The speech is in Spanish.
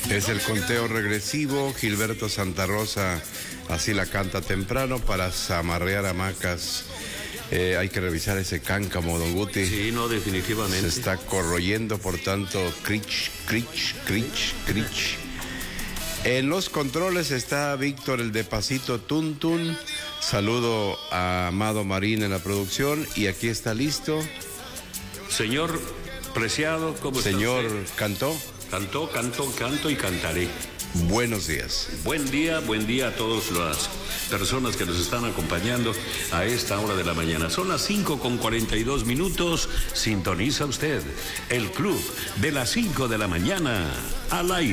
Es el conteo regresivo. Gilberto Santa Rosa así la canta temprano para zamarrear hamacas. Hay que revisar ese cáncamo, don Guti. Sí, no, definitivamente. Se está corroyendo, por tanto, crich, crich, crich, crich. En los controles está Víctor, el de Pasito Tuntun. Saludo a Amado Marín en la producción. Y aquí está listo. Señor Preciado, ¿cómo está Señor, usted? ¿cantó? Canto y cantaré. Buenos días. Buen día a todas las personas que nos están acompañando a esta hora de la mañana. Son las 5:42. Sintoniza usted el club de las 5 de la mañana al aire.